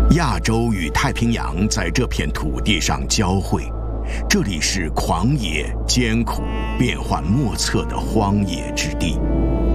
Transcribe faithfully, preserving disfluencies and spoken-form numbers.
亚洲与太平洋在这片土地上交汇，这里是狂野、艰苦、变幻莫测的荒野之地。